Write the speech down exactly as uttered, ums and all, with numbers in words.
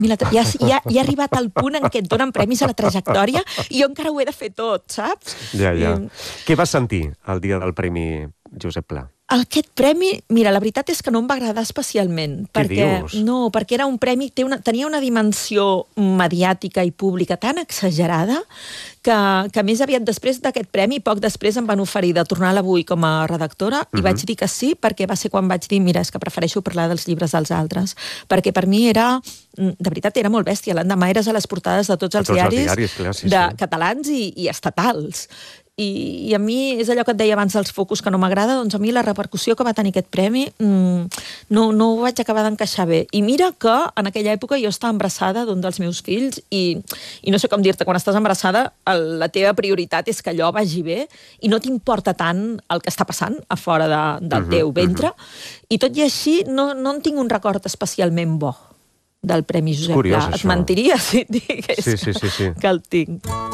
Mira, ja, ja, ja he arribat al punt en què et donen premis a la trajectòria i jo encara ho he de fer tot, saps? Ja, ja. I... Què vas sentir el dia del Premi Josep Pla? Aquest premi, mira, la veritat és que no em va agradar especialment. Què perquè, dius? No, perquè era un premi, té una, tenia una dimensió mediàtica i pública tan exagerada que, que més aviat després d'aquest premi, poc després em van oferir de tornar a l'Avui com a redactora uh-huh. i vaig dir que sí, perquè va ser quan vaig dir, mira, és que prefereixo parlar dels llibres dels altres. Perquè per mi era, de veritat, era molt bèstia. L'endemà eres a les portades de tots els tots diaris, els diaris clar, sí, de sí. catalans i, i estatals. I, I a mi és allò que et deia abans dels focus que no m'agrada, doncs a mi la repercussió que va tenir aquest premi mmm, no, no ho vaig acabar d'encaixar bé. I mira que en aquella època jo estava embarassada d'un dels meus fills i, i no sé com dir-te, quan estàs embarassada el, la teva prioritat és que allò vagi bé i no t'importa tant el que està passant a fora de, del uh-huh, teu ventre. Uh-huh. I tot i així no, no en tinc un record especialment bo del Premi Josep Pla. Et mentiria si et digués sí, sí, sí, sí. que el tinc.